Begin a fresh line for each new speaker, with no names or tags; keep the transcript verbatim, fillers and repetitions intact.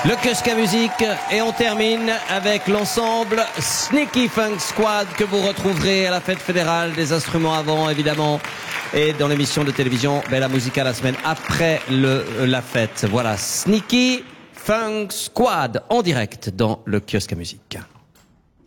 Le kiosque à musique et on termine avec l'ensemble Sneaky Funk Squad que vous retrouverez à la fête fédérale des instruments avant évidemment et dans l'émission de télévision Bella Musica la semaine après le, la fête. Voilà, Sneaky Funk Squad en direct dans le kiosque à musique.